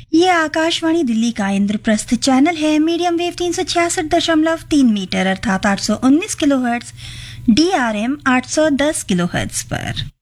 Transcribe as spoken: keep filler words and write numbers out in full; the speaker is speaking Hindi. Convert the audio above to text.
ये आकाशवाणी दिल्ली का इंद्रप्रस्थ चैनल है। मीडियम वेव तीन सौ छियासठ दशमलव तीन मीटर अर्थात आठ सौ उन्नीस kilo hertz, D R M आठ सौ दस किलो हर्ट्ज पर।